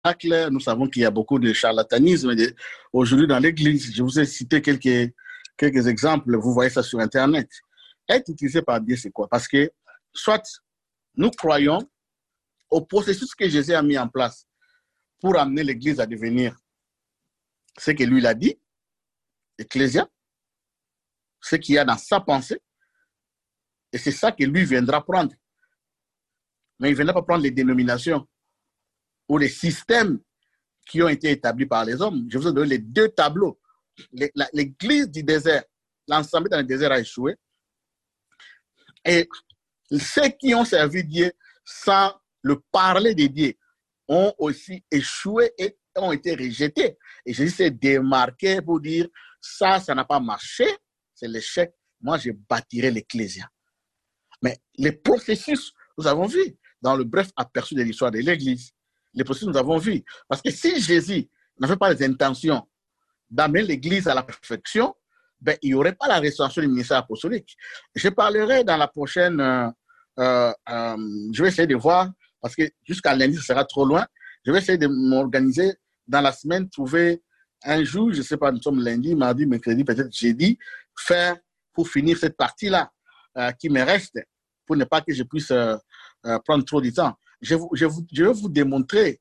miracles. Nous savons qu'il y a beaucoup de charlatanisme aujourd'hui dans l'Église. Je vous ai cité quelques exemples. Vous voyez ça sur Internet. Être utilisé par Dieu, c'est quoi? Parce que soit nous croyons au processus que Jésus a mis en place pour amener l'Église à devenir ce que lui l'a dit, Ecclésia, ce qu'il y a dans sa pensée, et c'est ça que lui viendra prendre. Mais il ne viendra pas prendre les dénominations ou les systèmes qui ont été établis par les hommes. Je vous ai donné les deux tableaux. L'Église du désert, l'ensemble dans le désert a échoué. Et ceux qui ont servi Dieu sans le parler de Dieu ont aussi échoué et ont été rejetés. Et Jésus s'est démarqué pour dire, ça n'a pas marché, c'est l'échec. Moi, je bâtirai l'Ecclésia. Mais les processus, nous avons vu dans le bref aperçu de l'histoire de l'Église, les processus, nous avons vu. Parce que si Jésus n'avait pas les intentions d'amener l'Église à la perfection, ben, il n'y aurait pas la restauration du ministère apostolique. Je parlerai dans la prochaine, je vais essayer de voir, parce que jusqu'à lundi, ce sera trop loin, je vais essayer de m'organiser dans la semaine, trouver un jour, je ne sais pas, nous sommes lundi, mardi, mercredi, peut-être jeudi, faire pour finir cette partie-là qui me reste, pour ne pas que je puisse prendre trop de temps. Je vais vous démontrer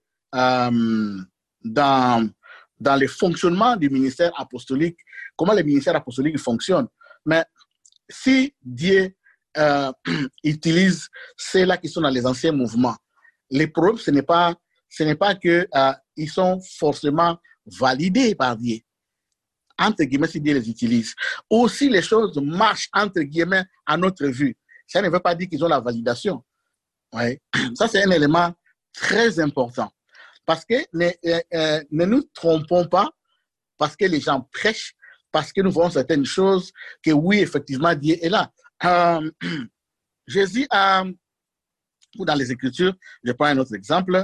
dans le fonctionnement du ministère apostolique, comment le ministère apostolique fonctionne. Mais si Dieu utilise ceux-là qui sont dans les anciens mouvements, les problèmes, ce n'est pas qu'ils sont forcément validés par Dieu. Entre guillemets, si Dieu les utilise. Ou si les choses marchent, entre guillemets, à notre vue. Ça ne veut pas dire qu'ils ont la validation. Ouais. Ça, c'est un élément très important. Parce que ne nous trompons pas, parce que les gens prêchent, parce que nous voyons certaines choses, que oui, effectivement, Dieu est là. Jésus a, ou dans les Écritures, je prends un autre exemple,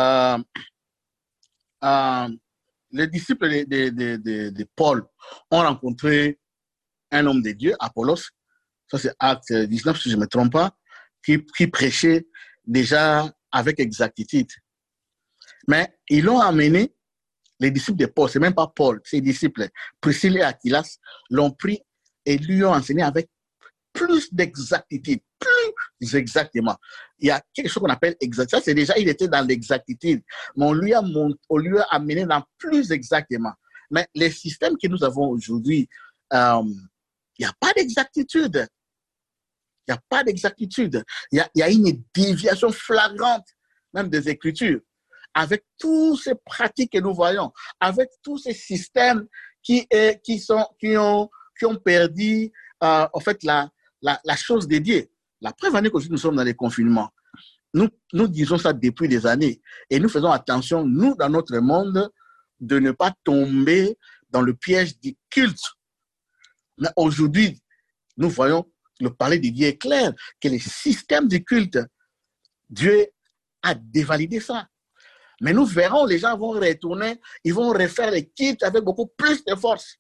les disciples de Paul ont rencontré un homme de Dieu, Apollos, ça c'est Acte 19, si je ne me trompe pas, qui prêchait déjà avec exactitude. Mais ils l'ont amené, les disciples de Paul, c'est même pas Paul, ses disciples, Priscille et Aquilas, l'ont pris et lui ont enseigné avec plus d'exactitude, plus exactement. Il y a quelque chose qu'on appelle exactitude. Ça, c'est déjà, il était dans l'exactitude, mais on lui a amené dans plus exactement. Mais les systèmes que nous avons aujourd'hui, il n'y a pas d'exactitude. Il n'y a pas d'exactitude. Il y a une déviation flagrante, même des Écritures. Avec toutes ces pratiques que nous voyons, avec tous ces systèmes qui ont perdu, en fait, la chose de Dieu. La preuve en est qu'aujourd'hui, nous sommes dans les confinements. Nous disons ça depuis des années. Et nous faisons attention, nous, dans notre monde, de ne pas tomber dans le piège du culte. Mais aujourd'hui, nous voyons, le parler de Dieu est clair, que les systèmes du culte, Dieu a dévalidé ça. Mais nous verrons, les gens vont retourner, ils vont refaire les cultes avec beaucoup plus de force.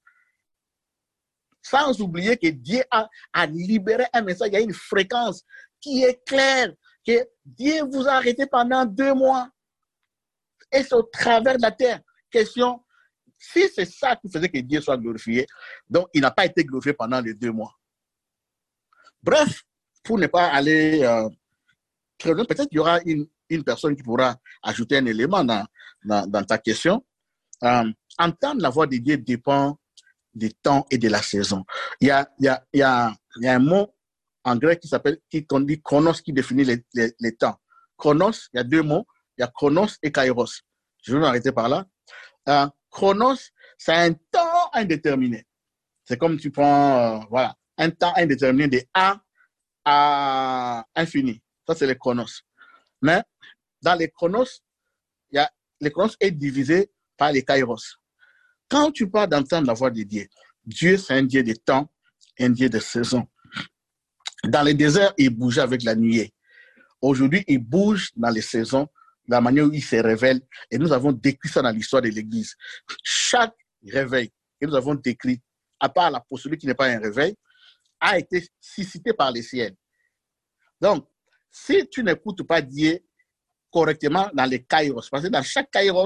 Sans oublier que Dieu a libéré un message, il y a une fréquence qui est claire, que Dieu vous a arrêté pendant 2 mois. Et c'est au travers de la terre. Question, si c'est ça qui faisait que Dieu soit glorifié, donc il n'a pas été glorifié pendant les 2 mois. Bref, pour ne pas aller très loin, peut-être qu'il y aura une personne qui pourra ajouter un élément dans ta question. Entendre la voix de Dieu dépend du temps et de la saison. Il y a un mot en grec qu'on dit chronos, qui définit les temps. Chronos, il y a 2 mots, il y a chronos et kairos. Je vais m'arrêter par là. Chronos, c'est un temps indéterminé. C'est comme tu prends, voilà, un temps indéterminé de A à infini. Ça, c'est les chronos. Mais dans les chronos, les chronos est divisé par les kairos. Quand tu parles d'entendre la voix de Dieu, Dieu, c'est un Dieu de temps, un Dieu de saison. Dans le désert, il bougeait avec la nuée. Aujourd'hui, il bouge dans les saisons, de la manière où il se révèle. Et nous avons décrit ça dans l'histoire de l'Église. Chaque réveil que nous avons décrit, à part l'apostolique qui n'est pas un réveil, a été suscité par les ciels. Donc, si tu n'écoutes pas Dieu, correctement dans les kairos. Parce que dans chaque kairos,